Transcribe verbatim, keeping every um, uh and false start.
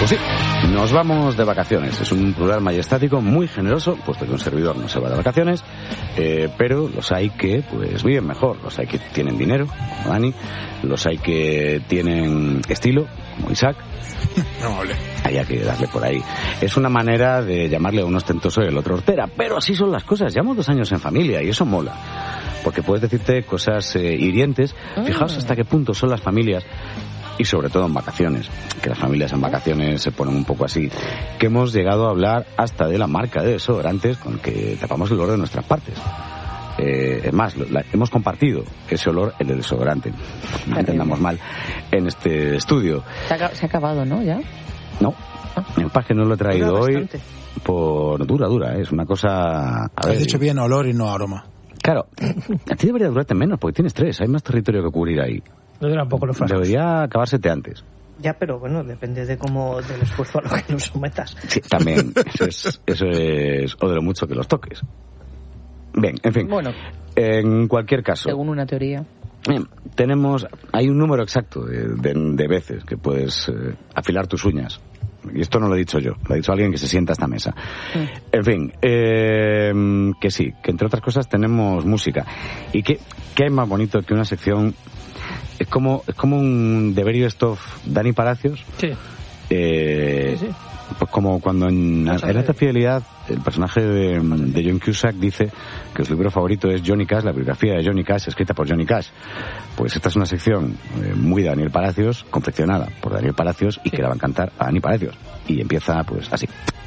Pues sí, nos vamos de vacaciones. Es un plural majestático muy generoso, puesto que un servidor no se va de vacaciones, eh, pero los hay que pues viven mejor. Los hay que tienen dinero, como Dani, los hay que tienen estilo, como Isaac. No, vale. Hay que darle por ahí. Es una manera de llamarle a uno ostentoso y el otro hortera, pero así son las cosas. Llevamos dos años en familia y eso mola. Porque puedes decirte cosas eh, hirientes. Fijaos hasta qué punto son las familias, y sobre todo en vacaciones, que las familias en vacaciones se ponen un poco así, que hemos llegado a hablar hasta de la marca de desodorantes con que tapamos el olor de nuestras partes. Eh, es más, la, hemos compartido ese olor, el del desodorante, no entendamos mal, en este estudio. Se ha, se ha acabado, ¿no? ¿Ya? No, en paz que no lo he traído hoy bastante. por dura, dura, ¿eh? Es una cosa... A ver, Has dicho bien olor y no aroma. Claro, a ti debería durarte menos porque tienes tres, hay más territorio que cubrir ahí. No dura un poco los frascos. Debería acabársete antes. Ya, pero bueno, depende de cómo, del esfuerzo a lo que nos sometas. Sí, también, eso es, eso es, o de lo mucho que los toques. Bien, en fin, Bueno, en cualquier caso, según una teoría. bien, tenemos, hay un número exacto de, de, de veces que puedes eh, afilar tus uñas. Y esto no lo he dicho yo, lo ha dicho alguien que se sienta a esta mesa. Mm. En fin, eh, que sí, que entre otras cosas tenemos música. Y que, ¿qué hay más bonito que una sección? Es como, es como un The Best of Dani Palacios. Sí. Eh, Sí, sí. Pues como cuando en, Vas a en ver. Alta Fidelidad el personaje de, de John Cusack dice que su libro favorito es Johnny Cash, la biografía de Johnny Cash escrita por Johnny Cash. Pues esta es una sección eh, muy Daniel Palacios, confeccionada por Daniel Palacios y Sí. que la va a cantar a Dani Palacios. Y empieza pues así.